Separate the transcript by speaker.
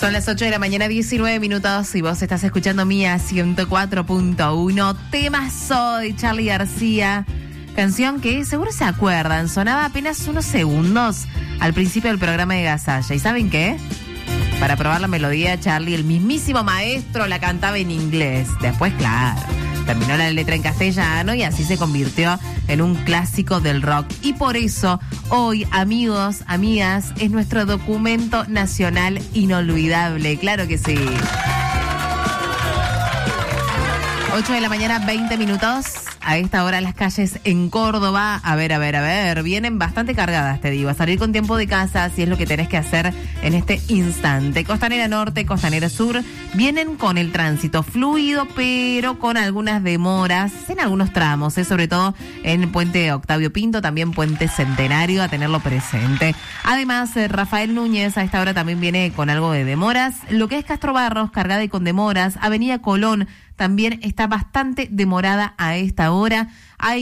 Speaker 1: Son las 8 de la mañana, 19 minutos, y vos estás escuchando Mía 104.1. Temazo de Charly García. Canción que seguro se acuerdan, sonaba apenas unos segundos al principio del programa de Gasalla. ¿Y saben qué? Para probar la melodía, Charly, el mismísimo maestro, la cantaba en inglés. Después, claro, terminó la letra en castellano y así se convirtió en un clásico del rock. Y por eso, hoy, amigos, amigas, es nuestro documento nacional inolvidable. Claro que sí. 8 de la mañana, 20 minutos. A esta hora las calles en Córdoba, a ver, vienen bastante cargadas, te digo. A salir con tiempo de casa, si es lo que tenés que hacer en este instante. Costanera Norte, Costanera Sur, vienen con el tránsito fluido, pero con algunas demoras en algunos tramos, sobre todo en Puente Octavio Pinto, también Puente Centenario, a tenerlo presente. Además, Rafael Núñez a esta hora también viene con algo de demoras. Lo que es Castro Barros, cargada y con demoras. Avenida Colón también está bastante demorada a esta hora. Hay